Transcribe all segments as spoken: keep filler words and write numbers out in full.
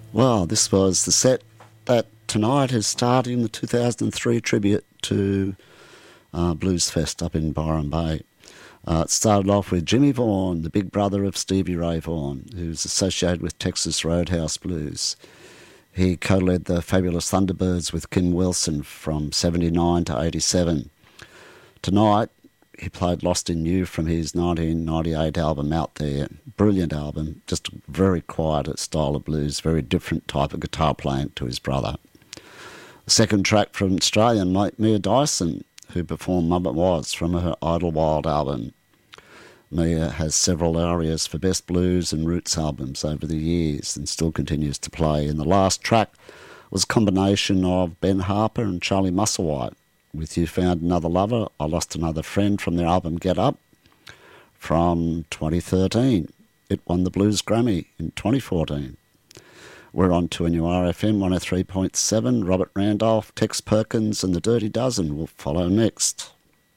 Well, this was the set that tonight is starting the two thousand three tribute to uh, Blues Fest up in Byron Bay. Uh, it started off with Jimmy Vaughan, the big brother of Stevie Ray Vaughan, who's associated with Texas Roadhouse Blues. He co-led the Fabulous Thunderbirds with Kim Wilson from seventy-nine to eighty-seven. Tonight, he played Lost in You from his nineteen ninety-eight album Out There. Brilliant album, just a very quiet style of blues, very different type of guitar playing to his brother. The second track from Australian mate Mia Dyson, who performed Mama Was from her Idlewild album. Mia has several areas for Best Blues and Roots albums over the years and still continues to play. And the last track was a combination of Ben Harper and Charlie Musselwhite with You Found Another Lover, I Lost Another Friend from their album Get Up from twenty thirteen. It won the Blues Grammy in twenty fourteen. We're on to N U R F M one oh three point seven. Robert Randolph, Tex Perkins and the Dirty Dozen will follow next.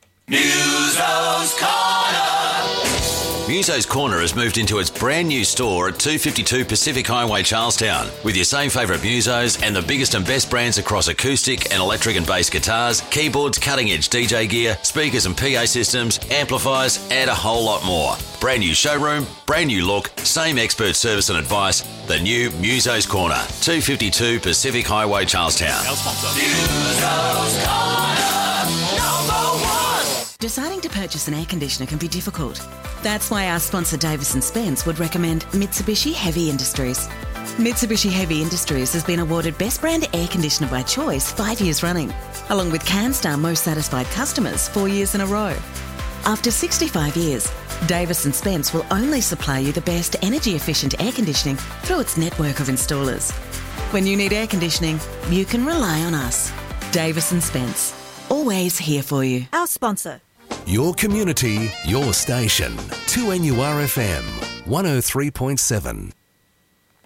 Muso's Corner. Muso's Corner has moved into its brand new store at two fifty-two Pacific Highway, Charlestown, with your same favourite Musos and the biggest and best brands across acoustic and electric and bass guitars, keyboards, cutting-edge D J gear, speakers and P A systems, amplifiers, and a whole lot more. Brand new showroom, brand new look, same expert service and advice. The new Muso's Corner, two fifty-two Pacific Highway, Charlestown. Our sponsor. Muso's Corner, number one. Deciding to purchase an air conditioner can be difficult. That's why our sponsor Davis and Spence would recommend Mitsubishi Heavy Industries. Mitsubishi Heavy Industries has been awarded Best Brand Air Conditioner by Choice five years running, along with CanStar Most Satisfied Customers four years in a row. After sixty-five years, Davis and Spence will only supply you the best energy-efficient air conditioning through its network of installers. When you need air conditioning, you can rely on us. Davis and Spence, always here for you. Our sponsor. Your community, your station. two N U R F M, one oh three point seven.